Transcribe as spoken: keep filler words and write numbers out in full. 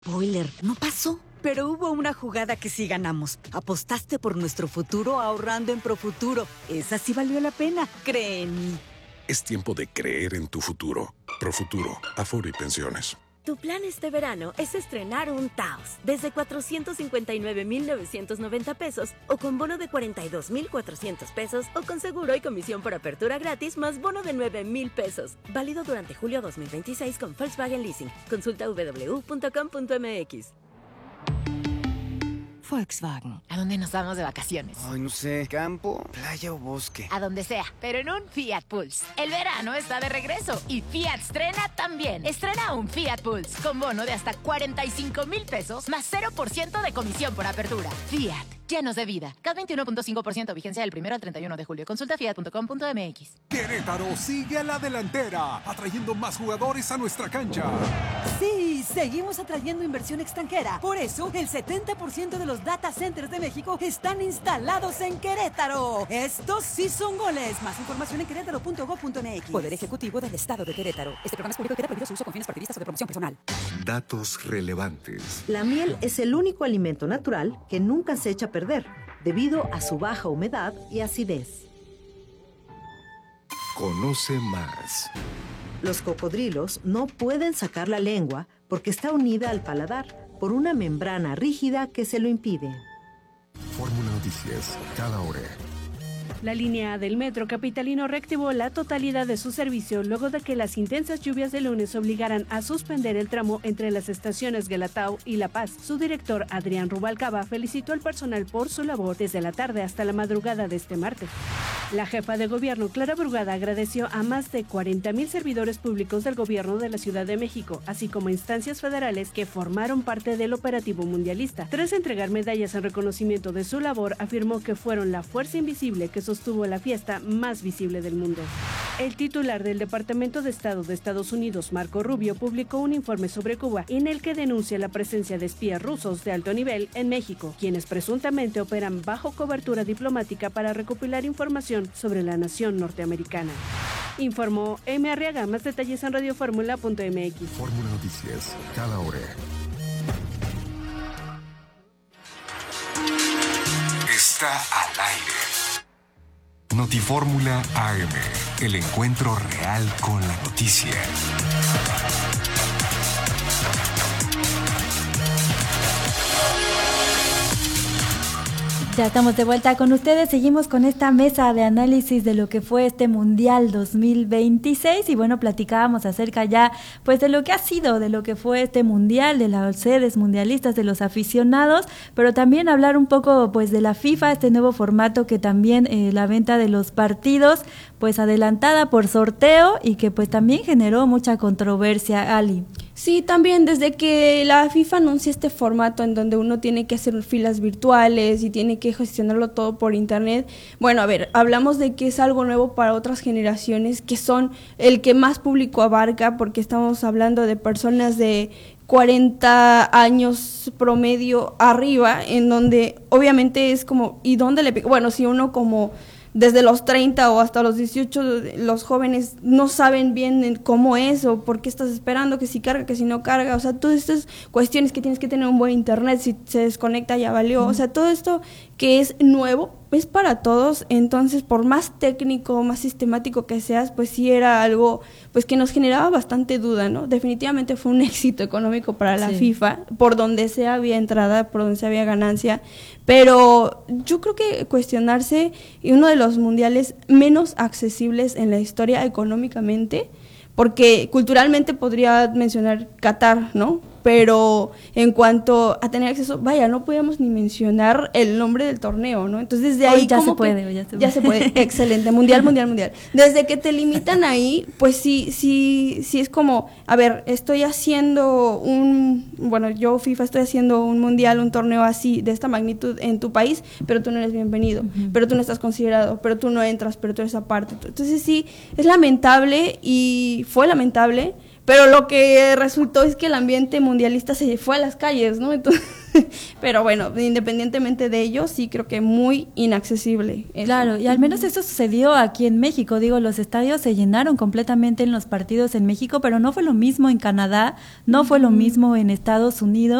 Spoiler, no pasó. Pero hubo una jugada que sí ganamos. Apostaste por nuestro futuro ahorrando en Profuturo. Esa sí valió la pena, cree en mí. Es tiempo de creer en tu futuro. Profuturo, Afore y Pensiones. Tu plan este verano es estrenar un Taos desde cuatrocientos cincuenta y nueve mil novecientos noventa pesos o con bono de cuarenta y dos mil cuatrocientos pesos o con seguro y comisión por apertura gratis más bono de nueve mil pesos. Válido durante julio dos mil veintiséis con Volkswagen Leasing. Consulta doble u doble u doble u punto com punto m x. Volkswagen. ¿A dónde nos vamos de vacaciones? Ay, no sé. ¿Campo, playa o bosque? A donde sea, pero en un Fiat Pulse. El verano está de regreso y Fiat estrena también. Estrena un Fiat Pulse con bono de hasta cuarenta y cinco mil pesos más cero por ciento de comisión por apertura. Fiat, llenos de vida. C A T veintiuno punto cinco por ciento vigencia del primero al treinta y uno de julio. Consulta fiat punto com punto m x. Querétaro sigue a la delantera, atrayendo más jugadores a nuestra cancha. Sí, seguimos atrayendo inversión extranjera. Por eso, el setenta por ciento de los data centers de México están instalados en Querétaro. Estos sí son goles. Más información en querétaro punto gob punto m x. Poder Ejecutivo del Estado de Querétaro. Este programa es público y queda prohibido su uso con fines partidistas o de promoción personal. Datos relevantes. La miel es el único alimento natural que nunca se echa a perder, debido a su baja humedad y acidez. Conoce más. Los cocodrilos no pueden sacar la lengua porque está unida al paladar por una membrana rígida que se lo impide. Fórmula Noticias, cada hora. La línea A del metro capitalino reactivó la totalidad de su servicio luego de que las intensas lluvias de lunes obligaran a suspender el tramo entre las estaciones Guelatao y La Paz. Su director, Adrián Rubalcaba, felicitó al personal por su labor desde la tarde hasta la madrugada de este martes. La jefa de gobierno, Clara Brugada, agradeció a más de cuarenta mil servidores públicos del gobierno de la Ciudad de México, así como instancias federales que formaron parte del operativo mundialista. Tras entregar medallas en reconocimiento de su labor, afirmó que fueron la fuerza invisible que sostuvo la fiesta más visible del mundo. El titular del Departamento de Estado de Estados Unidos, Marco Rubio, publicó un informe sobre Cuba en el que denuncia la presencia de espías rusos de alto nivel en México, quienes presuntamente operan bajo cobertura diplomática para recopilar información sobre la nación norteamericana. Informó M. Arriaga. Más detalles en radioformula punto m x. Fórmula Noticias, cada hora. Está al aire. Notifórmula A M, el encuentro real con la noticia. Ya estamos de vuelta con ustedes, seguimos con esta mesa de análisis de lo que fue este Mundial dos mil veintiséis y bueno, platicábamos acerca ya pues de lo que ha sido, de lo que fue este Mundial, de las sedes mundialistas, de los aficionados, pero también hablar un poco pues de la FIFA, este nuevo formato que también eh, la venta de los partidos pues adelantada por sorteo y que pues también generó mucha controversia, Ali. Sí, también desde que la FIFA anuncia este formato en donde uno tiene que hacer filas virtuales y tiene que gestionarlo todo por internet, bueno, a ver, hablamos de que es algo nuevo para otras generaciones que son el que más público abarca, porque estamos hablando de personas de cuarenta años promedio arriba, en donde obviamente es como, ¿y dónde le pega? Bueno, si uno como desde los treinta o hasta los dieciocho, los jóvenes no saben bien cómo es o por qué estás esperando, que si carga, que si no carga, o sea, todas estas cuestiones que tienes que tener un buen internet, si se desconecta ya valió, o sea, todo esto que es nuevo es para todos, entonces por más técnico, más sistemático que seas, pues sí era algo pues que nos generaba bastante duda, ¿no? Definitivamente fue un éxito económico para la sí. FIFA, por donde sea había entrada, por donde sea había ganancia, pero yo creo que cuestionarse, y uno de los mundiales menos accesibles en la historia económicamente, porque culturalmente podría mencionar Qatar, ¿no? Pero en cuanto a tener acceso, vaya, no podíamos ni mencionar el nombre del torneo, ¿no? Entonces desde ahí ya como se puede, que, ya se puede, ya se puede, excelente, mundial, mundial, mundial. Desde que te limitan ahí, pues sí, sí, sí es como, a ver, estoy haciendo un, bueno, yo FIFA estoy haciendo un mundial, un torneo así de esta magnitud en tu país, pero tú no eres bienvenido, uh-huh. pero tú no estás considerado, pero tú no entras, pero tú eres aparte. Entonces sí, es lamentable y fue lamentable. Pero lo que resultó es que el ambiente mundialista se fue a las calles, ¿no? Entonces, Pero bueno, independientemente de ello, sí creo que muy inaccesible. Eso. Claro, y al menos eso sucedió aquí en México. Digo, los estadios se llenaron completamente en los partidos en México, pero no fue lo mismo en Canadá, no fue lo mismo en Estados Unidos.